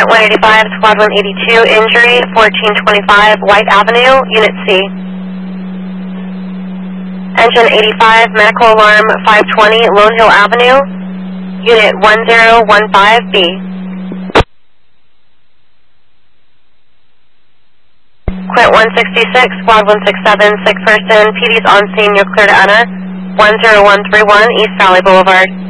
Quint 185, Squad 182, injury 1425 White Avenue, Unit C. Engine 85, medical alarm 520 Lone Hill Avenue, Unit 1015B. Quint 166, Squad 167, sick person, PD's on scene, you're clear to enter. 10131 East Valley Boulevard.